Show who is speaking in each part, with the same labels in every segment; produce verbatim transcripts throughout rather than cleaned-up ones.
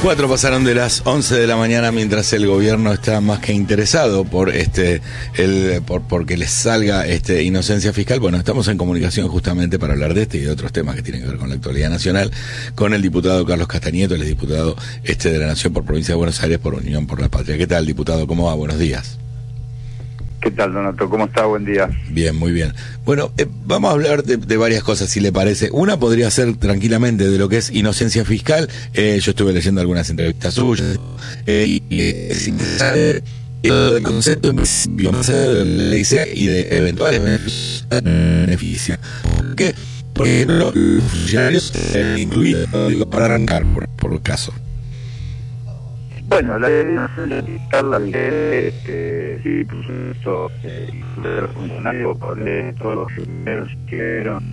Speaker 1: Cuatro pasaron de las once de la mañana mientras el gobierno está más que interesado por este el por porque les salga este inocencia fiscal. Bueno, estamos en comunicación justamente para hablar de este y de otros temas que tienen que ver con la actualidad nacional con el diputado Carlos Castañeto, el diputado este de la Nación por Provincia de Buenos Aires por Unión por la Patria. ¿Qué tal, diputado? ¿Cómo va? Buenos días.
Speaker 2: ¿Qué tal, Donato? ¿Cómo está? Buen día.
Speaker 1: Bien, muy bien. Bueno, eh, vamos a hablar de, de varias cosas, si le parece. Una podría ser tranquilamente de lo que es inocencia fiscal. Eh, yo estuve leyendo algunas entrevistas suyas. Eh, y eh, es interesante el concepto en principio, más allá de la ley y de eventuales beneficios. ¿Por qué? Porque los funcionarios eh, incluidos, digo, para arrancar, por, por el caso.
Speaker 2: Bueno, la fiscal, la ley, sí, pues eso, los funcionarios, todos los primeros que eran,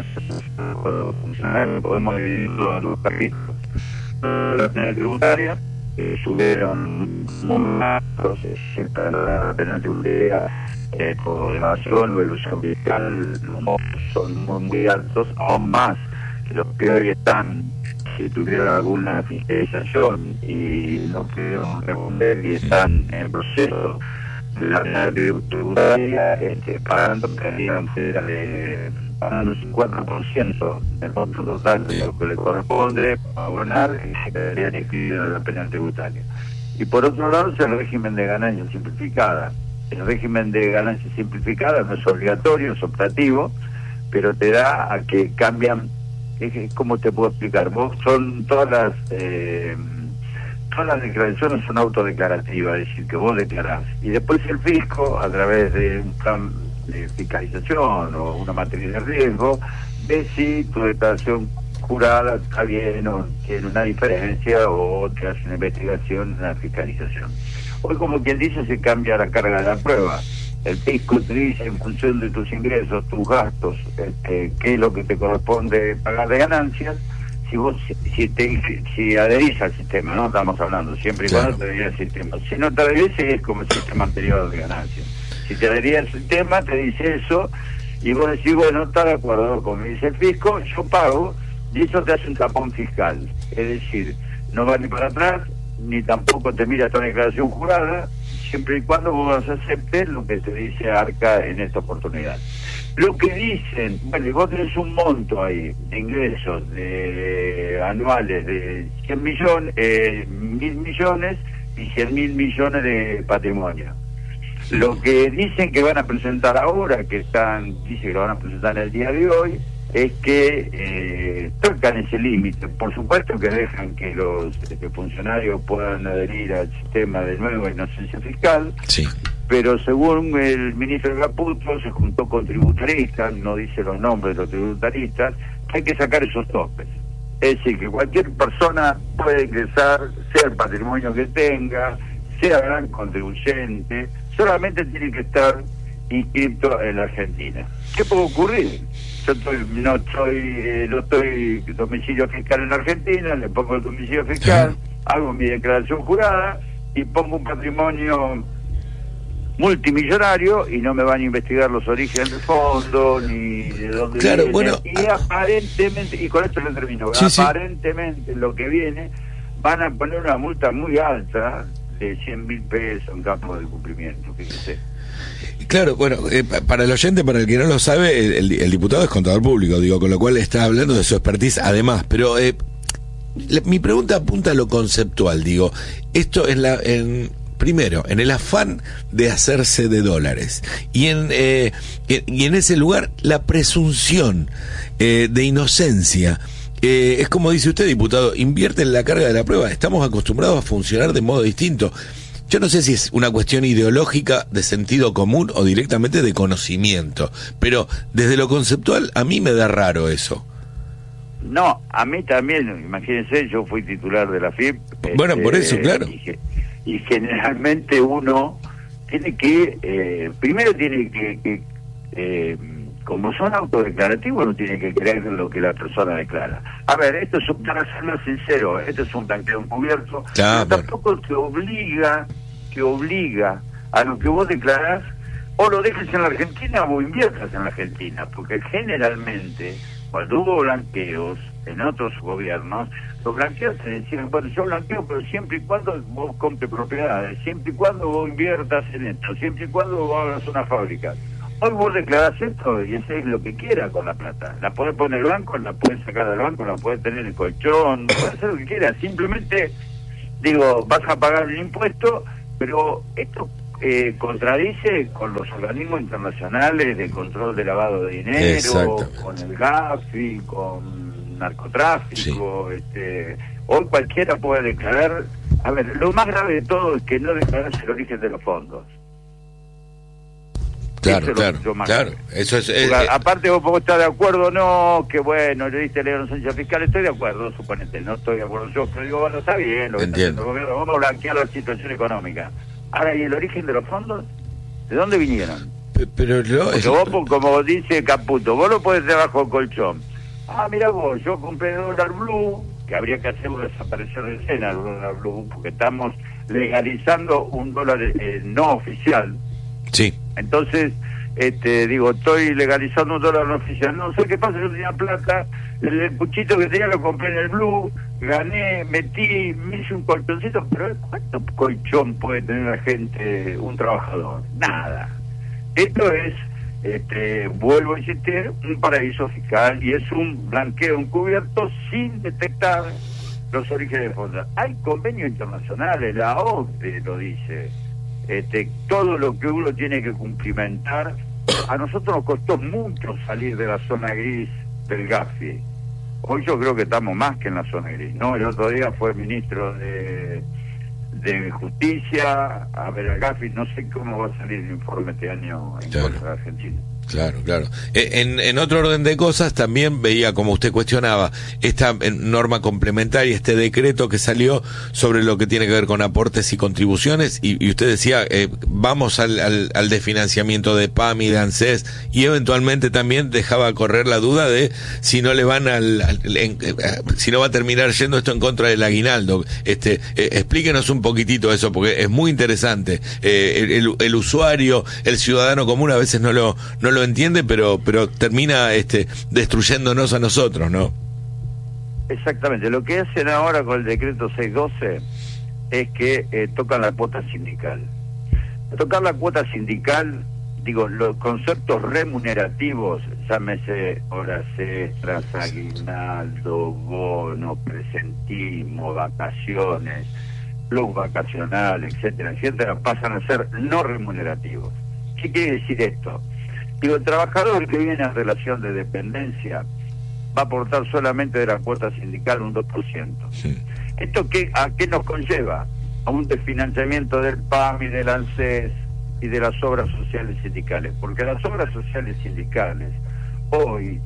Speaker 2: los funcionarios, podemos dividirlo en dos capítulos. La pena tributaria, eh, subieron muy más, la pena tributaria, eh, por evasión o ilusión fiscal, los montos son muy, muy altos, aún más que los que hoy están. Si tuvieron alguna fiscalización y no pudieron responder y están en el proceso de la pena tributaria, este, pagando quedarían de pagando el cincuenta por ciento del monto total de lo que le corresponde abonar y se quedarían inscritos en la pena tributaria. Y por otro lado es el régimen de ganancia simplificada. El régimen de ganancia simplificada no es obligatorio, es optativo, pero te da a que cambian. ¿Cómo te puedo explicar? Vos son todas las eh, todas las declaraciones son autodeclarativas, es decir, que vos declarás. Y después el fisco, a través de un plan de fiscalización o una materia de riesgo, ve si tu declaración jurada está bien o tiene una diferencia o te hace una investigación, una fiscalización. Hoy, como quien dice, se cambia la carga de la prueba. El fisco te dice en función de tus ingresos, tus gastos, este, qué es lo que te corresponde pagar de ganancias. Si vos si te si adherís al sistema, no estamos hablando siempre y claro. Cuando te adherís al sistema. Si no te adherís, es como el sistema anterior de ganancias. Si te adherís al sistema, te dice eso y vos decís, bueno, está de acuerdo con me dice el fisco, yo pago y eso te hace un tapón fiscal. Es decir, no va ni para atrás ni tampoco te mira tu declaración jurada, siempre y cuando vos aceptes lo que te dice ARCA en esta oportunidad. Lo que dicen, bueno, vos tenés un monto ahí de ingresos de, anuales de cien millones, eh, mil millones y cien mil millones de patrimonio. Lo que dicen que van a presentar ahora, que están, dice que lo van a presentar en el día de hoy, es que eh, tocan ese límite. Por supuesto que dejan que los este, funcionarios puedan adherir al sistema de nueva inocencia fiscal,
Speaker 1: sí.
Speaker 2: Pero según el ministro Caputo se juntó con tributaristas, no dice los nombres de los tributaristas, hay que sacar esos topes. Es decir, que cualquier persona puede ingresar, sea el patrimonio que tenga, sea gran contribuyente, solamente tiene que estar inscrito en la Argentina. ¿Qué puede ocurrir? Yo estoy, no estoy, eh, no estoy domicilio fiscal en Argentina, le pongo el domicilio fiscal, hago mi declaración jurada y pongo un patrimonio multimillonario y no me van a investigar los orígenes del fondo ni de dónde
Speaker 1: claro,
Speaker 2: viene.
Speaker 1: Bueno,
Speaker 2: y aparentemente, y con esto lo termino, sí, aparentemente sí. Lo que viene, van a poner una multa muy alta de cien mil pesos en campo de cumplimiento, fíjese.
Speaker 1: Claro, bueno, eh, para el oyente, para el que no lo sabe, el, el, el diputado es contador público, digo, con lo cual está hablando de su expertise además, pero eh, la, mi pregunta apunta a lo conceptual, digo, esto en la, en, primero, en el afán de hacerse de dólares, y en, eh, y en ese lugar la presunción eh, de inocencia, eh, es como dice usted, diputado, invierte en la carga de la prueba, estamos acostumbrados a funcionar de modo distinto. Yo no sé si es una cuestión ideológica, de sentido común o directamente de conocimiento, pero desde lo conceptual a mí me da raro eso.
Speaker 2: No, a mí también, imagínense, yo fui titular de la F I P.
Speaker 1: Bueno,
Speaker 2: este,
Speaker 1: por eso, claro.
Speaker 2: Y, y generalmente uno tiene que, eh, primero tiene que, que eh, como son autodeclarativos, uno tiene que creer en lo que la persona declara. A ver, esto es, para serlo sincero, esto es un tanqueo encubierto,
Speaker 1: ah,
Speaker 2: pero tampoco te obliga, te obliga a lo que vos declarás, o lo dejes en la Argentina o inviertas en la Argentina, porque generalmente, cuando hubo blanqueos, en otros gobiernos, los blanqueantes decían, bueno, yo blanqueo, pero siempre y cuando vos compres propiedades, siempre y cuando vos inviertas en esto, siempre y cuando vos hagas una fábrica. Hoy vos declarás esto y haces lo que quieras con la plata. La podés poner en el banco, la podés sacar del banco, la podés tener en el colchón, podés hacer lo que quieras. Simplemente, digo, vas a pagar el impuesto, pero esto eh, contradice con los organismos internacionales de control de lavado de dinero, con el Gafi, con narcotráfico. Sí. Este, hoy cualquiera puede declarar. A ver, lo más grave de todo es que no declaras el origen de los fondos.
Speaker 1: Claro, eso claro, lo, claro. Eso es, es,
Speaker 2: Porque, aparte vos podés estar de acuerdo, no, que bueno, le diste la licencia fiscal, estoy de acuerdo, suponete, no estoy de acuerdo yo, pero digo, bueno, está bien, lo que está haciendo el gobierno, vamos a blanquear la situación económica. Ahora, ¿y el origen de los fondos? ¿De dónde vinieron?
Speaker 1: Pero lo,
Speaker 2: Porque vos, como dice Caputo, vos lo podés debajo del colchón. Ah, mira vos, yo compré dólar blue, que habría que hacerlo desaparecer de escena el dólar blue, porque estamos legalizando un dólar eh, no oficial.
Speaker 1: Sí.
Speaker 2: Entonces, este, digo, estoy legalizando un dólar no oficial. No sé qué pasa, yo tenía plata, el, el puchito que tenía lo compré en el blue, gané, metí, me hice un colchoncito, pero ¿cuánto colchón puede tener la gente, un trabajador? Nada. Esto es, este, vuelvo a insistir, un paraíso fiscal y es un blanqueo encubierto sin detectar los orígenes de fondos. Hay convenios internacionales, la O C D E lo dice. Este, todo lo que uno tiene que cumplimentar. A nosotros nos costó mucho salir de la zona gris del Gafi. Hoy yo creo que estamos más que en la zona gris, ¿no? El otro día fue el ministro de, de Justicia a ver al Gafi. No sé cómo va a salir el informe este año en
Speaker 1: claro.
Speaker 2: contra de Argentina.
Speaker 1: Claro, claro. En, en otro orden de cosas, también veía, como usted cuestionaba, esta norma complementaria, este decreto que salió sobre lo que tiene que ver con aportes y contribuciones, y, y usted decía, eh, vamos al, al, al desfinanciamiento de P A M y de ANSES, y eventualmente también dejaba correr la duda de si no le van al, al en, eh, si no va a terminar yendo esto en contra del aguinaldo. Este, eh, explíquenos un poquitito eso, porque es muy interesante. Eh, el, el, el usuario, el ciudadano común a veces no lo, no lo entiende, pero pero termina este destruyéndonos a nosotros, ¿no?
Speaker 2: Exactamente. Lo que hacen ahora con el decreto seiscientos doce es que eh, tocan la cuota sindical. Tocar la cuota sindical, digo, los conceptos remunerativos, llámese horas extras, aguinaldo, bono, presentismo, vacaciones, plus vacacional, etcétera, etcétera, pasan a ser no remunerativos. ¿Qué quiere decir esto? Digo, el trabajador que viene en relación de dependencia va a aportar solamente de la cuota sindical un dos por ciento. Sí. ¿Esto qué, a qué nos conlleva? A un desfinanciamiento del P A M y del ANSES y de las obras sociales sindicales. Porque las obras sociales sindicales hoy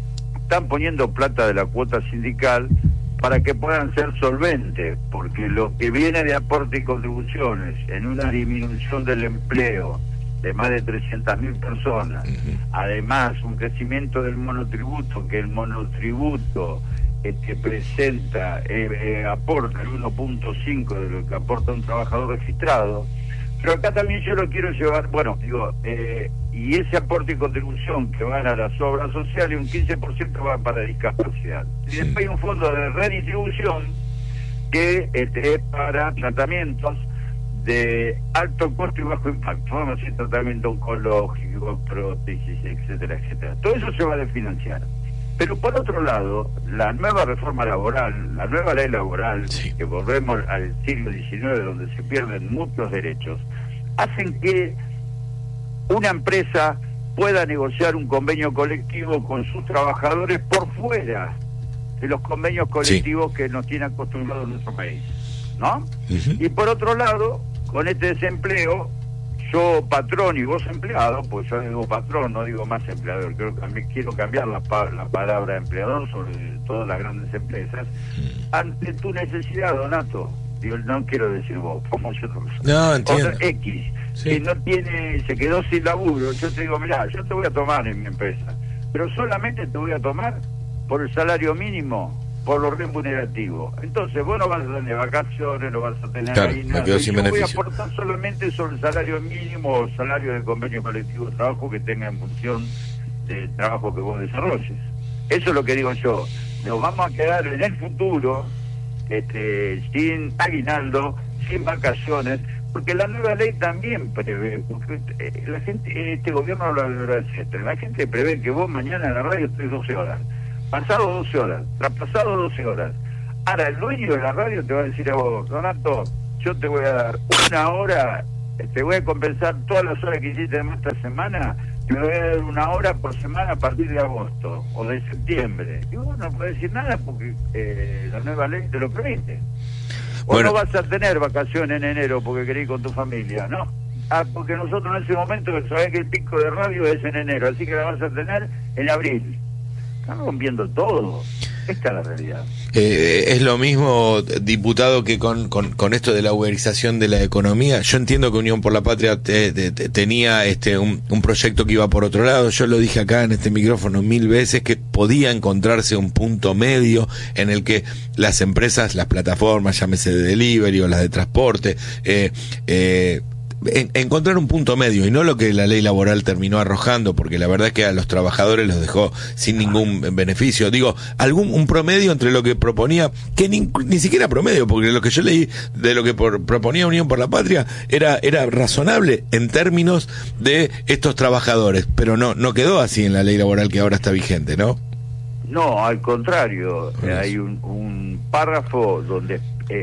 Speaker 2: están poniendo plata de la cuota sindical para que puedan ser solventes, porque lo que viene de aporte y contribuciones en una disminución del empleo de más de trescientas mil personas, uh-huh. Además un crecimiento del monotributo, que el monotributo este, presenta, eh, eh, aporta el uno punto cinco de lo que aporta un trabajador registrado, pero acá también yo lo quiero llevar, bueno, digo, eh, y ese aporte y contribución que van a las obras sociales, un quince por ciento va para discapacidad. Y sí. Después hay un fondo de redistribución que este, es para tratamientos de alto costo y bajo impacto, vamos a decir tratamiento oncológico, prótesis, etcétera, etcétera. Todo eso se va a desfinanciar. Pero por otro lado, la nueva reforma laboral, la nueva ley laboral, sí. Que volvemos al siglo diecinueve, donde se pierden muchos derechos, hacen que una empresa pueda negociar un convenio colectivo con sus trabajadores por fuera de los convenios colectivos, sí. Que nos tiene acostumbrados en nuestro país, ¿no? Uh-huh. Y por otro lado, con este desempleo, yo patrón y vos empleado, pues yo digo patrón, no digo más empleador, creo que quiero cambiar la, la palabra empleador sobre todas las grandes empresas, ante tu necesidad, Donato, digo, no quiero decir vos, como yo otra cosa,
Speaker 1: no, entiendo.
Speaker 2: Otra X, sí. Que no tiene, se quedó sin laburo, yo te digo, mirá, yo te voy a tomar en mi empresa, pero solamente te voy a tomar por el salario mínimo, por lo remunerativo. Entonces vos no vas a tener vacaciones, no vas a tener
Speaker 1: claro,
Speaker 2: ahí nada. Yo voy a aportar solamente sobre el salario mínimo o salario de convenio colectivo de trabajo que tenga en función del trabajo que vos desarrolles. Eso es lo que digo yo. nos vamos a quedar en el futuro este, sin aguinaldo, sin vacaciones, porque la nueva ley también prevé, porque la gente, este gobierno lo hará etcétera. La gente prevé que vos mañana en la radio estés doce horas, pasado doce horas, traspasado doce horas. Ahora el dueño de la radio te va a decir a vos, Donato, yo te voy a dar una hora, te voy a compensar todas las horas que hiciste en esta semana, te voy a dar una hora por semana a partir de agosto o de septiembre. Y vos no podés decir nada porque eh, la nueva ley te lo permite. O bueno, no vas a tener vacaciones en enero porque querés ir con tu familia, ¿no? Ah, porque nosotros en ese momento sabés que el pico de radio es en enero, así que la vas a tener en abril. Están rompiendo todo. Esta es la realidad.
Speaker 1: Eh, es lo mismo, diputado, que con, con, con esto de la uberización de la economía. Yo entiendo que Unión por la Patria te, te, te tenía este un, un proyecto que iba por otro lado. Yo lo dije acá en este micrófono mil veces, que podía encontrarse un punto medio en el que las empresas, las plataformas, llámese de delivery o las de transporte, eh, eh, En, encontrar un punto medio y no lo que la ley laboral terminó arrojando, porque la verdad es que a los trabajadores los dejó sin ningún beneficio. Digo, algún un promedio entre lo que proponía, que ni, ni siquiera promedio, porque lo que yo leí de lo que por, proponía Unión por la Patria era era razonable en términos de estos trabajadores, pero no no quedó así en la ley laboral que ahora está vigente, ¿no?
Speaker 2: No, al contrario, bueno, hay un, un párrafo donde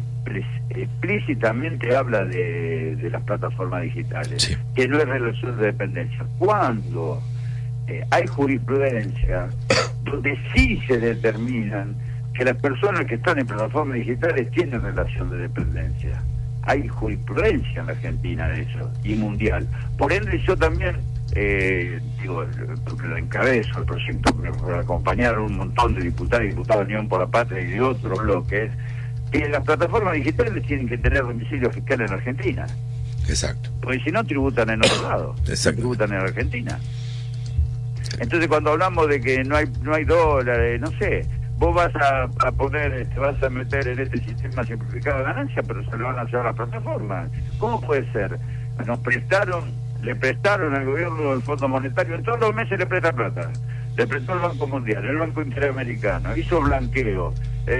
Speaker 2: explícitamente habla de, de las plataformas digitales, sí, que no es relación de dependencia. Cuando eh, hay jurisprudencia donde sí se determinan que las personas que están en plataformas digitales tienen relación de dependencia. Hay jurisprudencia en la Argentina de eso, y mundial. Por ende, yo también, eh, digo, porque lo encabezo el proyecto, por acompañar a un montón de diputados y diputados de Unión por la Patria y de otros bloques, que las plataformas digitales tienen que tener domicilio fiscal en Argentina.
Speaker 1: Exacto.
Speaker 2: Porque si no, tributan en otro lado.
Speaker 1: Exacto.
Speaker 2: Tributan en Argentina. Entonces, cuando hablamos de que no hay no hay dólares, no sé, vos vas a, a poner, te vas a meter en este sistema simplificado de ganancia, pero se lo van a hacer a las plataformas. ¿Cómo puede ser? Nos prestaron, le prestaron al gobierno del Fondo Monetario, en todos los meses le presta plata. Le prestó el Banco Mundial, el Banco Interamericano, hizo blanqueo.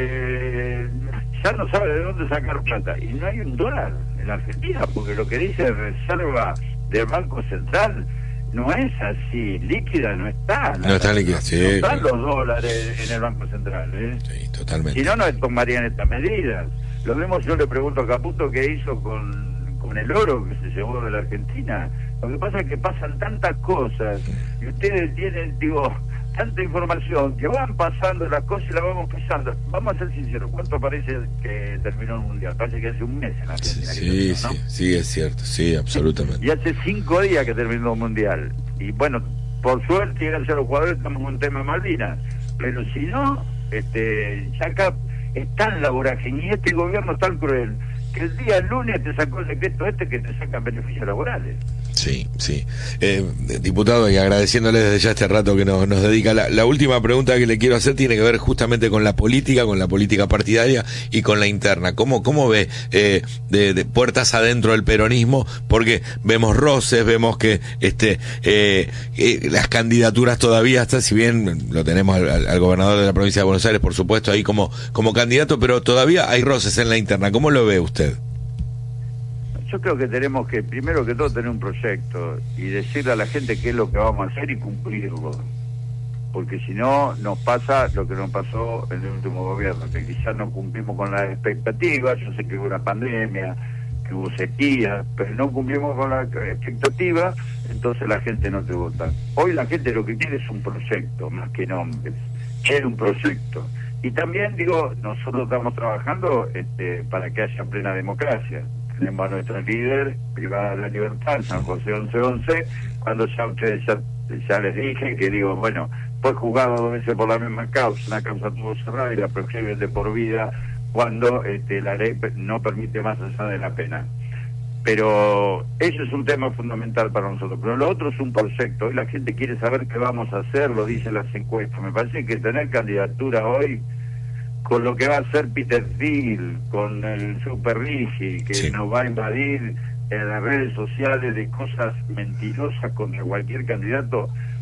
Speaker 2: Eh, ya no sabe de dónde sacar plata. Y no hay un dólar en la Argentina, porque lo que dice reserva del Banco Central no es así, líquida no está.
Speaker 1: No está líquida, sí.
Speaker 2: No están los dólares en el Banco Central, ¿eh?
Speaker 1: Sí, totalmente.
Speaker 2: Si no, no tomarían estas medidas. Lo mismo yo le pregunto a Caputo qué hizo con, con el oro que se llevó de la Argentina. Lo que pasa es que pasan tantas cosas y ustedes tienen, digo, tanta información que van pasando las cosas y las vamos pasando. Vamos a ser sinceros, ¿cuánto parece que terminó el Mundial? Parece que hace un mes en la Argentina.
Speaker 1: Sí,
Speaker 2: que terminó,
Speaker 1: sí,
Speaker 2: ¿no?
Speaker 1: sí, es cierto, sí, absolutamente.
Speaker 2: Y hace cinco días que terminó el Mundial. Y bueno, por suerte, gracias a los jugadores, estamos en un tema de Malvinas. Pero si no, este, ya acá está en la vorágine y este gobierno es tan cruel que el día lunes te sacó el decreto este que te sacan beneficios laborales.
Speaker 1: Sí, sí. Eh, diputado, y agradeciéndole desde ya este rato que nos, nos dedica, la, la última pregunta que le quiero hacer tiene que ver justamente con la política, con la política partidaria y con la interna. ¿Cómo, cómo ve eh, de, de puertas adentro el peronismo? Porque vemos roces, vemos que este eh, eh, las candidaturas todavía están, si bien lo tenemos al, al gobernador de la provincia de Buenos Aires, por supuesto, ahí como, como candidato, pero todavía hay roces en la interna. ¿Cómo lo ve usted?
Speaker 2: Yo creo que tenemos que, primero que todo, tener un proyecto y decirle a la gente qué es lo que vamos a hacer y cumplirlo. Porque si no, nos pasa lo que nos pasó en el último gobierno, que quizás no cumplimos con las expectativas. Yo sé que hubo una pandemia, que hubo sequía, pero no cumplimos con las expectativas, entonces la gente no te vota. Hoy la gente lo que quiere es un proyecto, más que nombres. Quiere un proyecto. Y también, digo, nosotros estamos trabajando este, para que haya plena democracia. Tenemos a nuestro líder privada de la libertad, San José once once, cuando ya ustedes ya, ya les dije que digo, bueno, fue juzgado dos veces por la misma causa, una causa tuvo cerrada y la prescriben de por vida cuando este, la ley no permite más allá de la pena. Pero eso es un tema fundamental para nosotros. Pero lo otro es un proyecto. Hoy la gente quiere saber qué vamos a hacer, lo dicen las encuestas. Me parece que tener candidatura hoy, con lo que va a hacer Peter Thiel, con el Super Rigi, que sí, nos va a invadir en las redes sociales de cosas mentirosas contra cualquier candidato,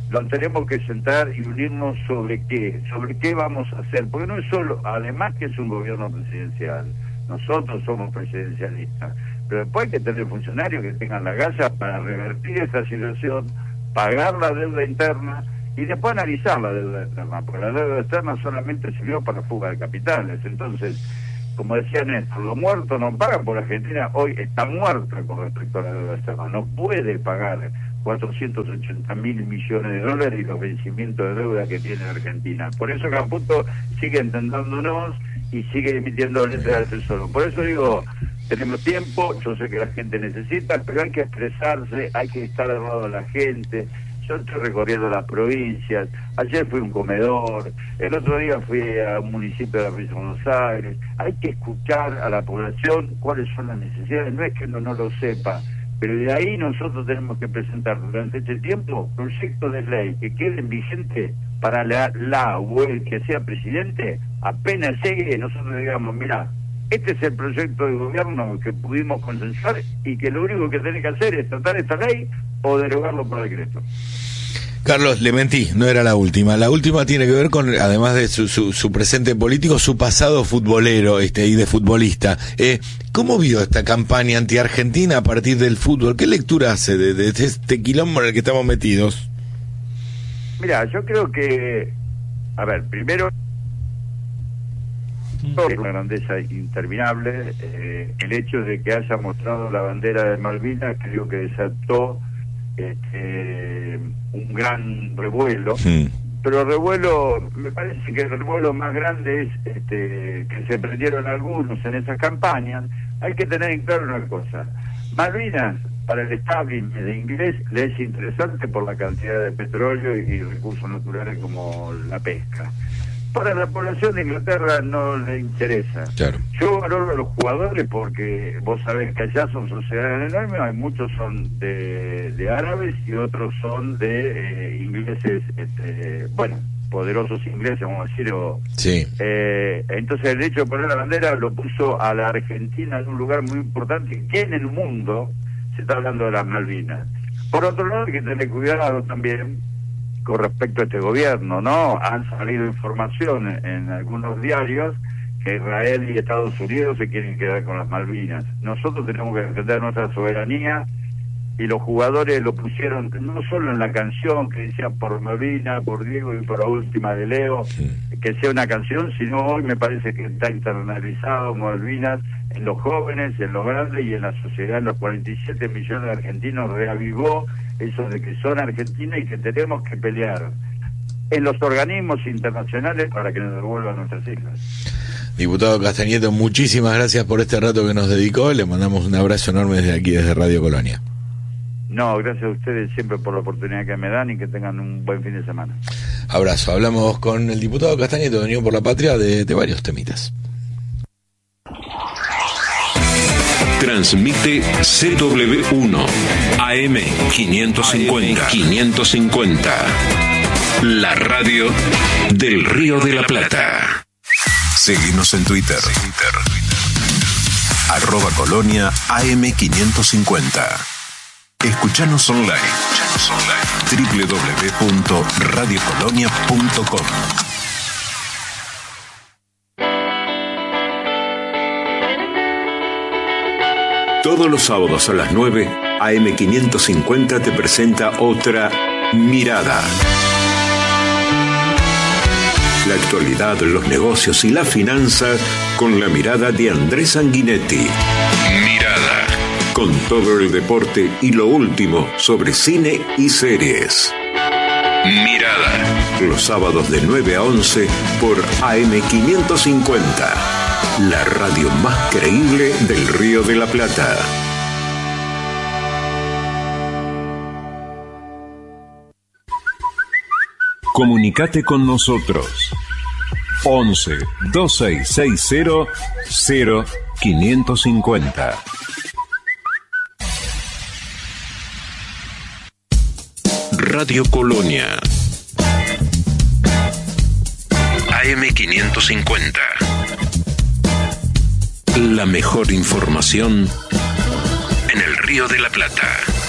Speaker 2: lo tenemos que sentar y unirnos sobre qué, sobre qué vamos a hacer, porque no es solo, además que es un gobierno presidencial, nosotros somos presidencialistas, pero después hay que tener funcionarios que tengan la galla para revertir esta situación, pagar la deuda interna y después analizar la deuda externa, porque la deuda externa solamente sirvió para fuga de capitales. Entonces, como decía Néstor, los muertos no pagan por Argentina, hoy está muerta con respecto a la deuda externa, no puede pagar cuatrocientos ochenta mil millones de dólares y los vencimientos de deuda que tiene Argentina. Por eso Caputo sigue entendándonos y sigue emitiendo letras al Tesoro. Por eso digo, tenemos tiempo, yo sé que la gente necesita, pero hay que expresarse, hay que estar al lado de la gente. Yo estoy recorriendo las provincias, ayer fui a un comedor, el otro día fui a un municipio de la provincia de Buenos Aires. Hay que escuchar a la población cuáles son las necesidades, no es que uno no lo sepa, pero de ahí nosotros tenemos que presentar durante este tiempo proyectos de ley que queden vigentes para la, la o el que sea presidente, apenas llegue, nosotros digamos, mira, este es el proyecto de gobierno que pudimos consensuar y que lo único que tiene que hacer es tratar esta ley o derogarlo por decreto.
Speaker 1: Carlos, le mentí, no era la última. La última tiene que ver con, además de su, su, su presente político, su pasado futbolero este y de futbolista. Eh, ¿Cómo vio esta campaña anti-argentina a partir del fútbol? ¿Qué lectura hace de, de este quilombo en el que estamos metidos?
Speaker 2: Mira, yo creo que, a ver, primero, es una grandeza interminable. Eh, el hecho de que haya mostrado la bandera de Malvinas creo que desató Este, un gran revuelo, sí. Pero el revuelo, me parece que el revuelo más grande es este, que se prendieron algunos en esas campañas. Hay que tener en claro una cosa: Malvinas para el establishment de inglés le es interesante por la cantidad de petróleo y, y recursos naturales como la pesca. Para la población de Inglaterra no le interesa. Claro. Yo valoro a los jugadores porque vos sabés que allá son sociedades enormes, hay muchos son de, de árabes y otros son de eh, ingleses, este, bueno, poderosos ingleses, vamos a decir. O, sí. Eh, entonces el hecho de poner la bandera lo puso a la Argentina en un lugar muy importante que en el mundo se está hablando de las Malvinas. Por otro lado hay que tener cuidado también con respecto a este gobierno, ¿no? Han salido informaciones en algunos diarios que Israel y Estados Unidos se quieren quedar con las Malvinas. Nosotros tenemos que defender nuestra soberanía y los jugadores lo pusieron no solo en la canción que decía por Malvinas, por Diego y por la última de Leo, sí. Que sea una canción, sino hoy me parece que está internalizado Malvinas en los jóvenes, en los grandes y en la sociedad, en los cuarenta y siete millones de argentinos reavivó eso de que son argentinos y que tenemos que pelear en los organismos internacionales para que nos devuelvan nuestras islas.
Speaker 1: Diputado Castañeto, muchísimas gracias por este rato que nos dedicó. Le mandamos un abrazo enorme desde aquí, desde Radio Colonia.
Speaker 2: No, gracias a ustedes siempre por la oportunidad que me dan y que tengan un buen fin de semana.
Speaker 1: Abrazo. Hablamos con el diputado Castañeto de Unión por la Patria de, de varios temitas.
Speaker 3: Transmite C W uno A M quinientos cincuenta. quinientos cincuenta. La radio del Río de la Plata.
Speaker 4: Seguinos en Twitter. Arroba Colonia A M quinientos cincuenta. Escuchanos online. doble u doble u doble u punto radio colonia punto com.
Speaker 3: Todos los sábados a las nueve, A M quinientos cincuenta te presenta otra Mirada. La actualidad, los negocios y las finanzas con la mirada de Andrés Sanguinetti. Mirada. Con todo el deporte y lo último sobre cine y series. Mirada. Los sábados de nueve a once por A M quinientos cincuenta. La radio más creíble del Río de la Plata. Comunicate con nosotros. once, dos seis seis cero, cero quinientos cincuenta. Radio Colonia. A M quinientos cincuenta. La mejor información en el Río de la Plata.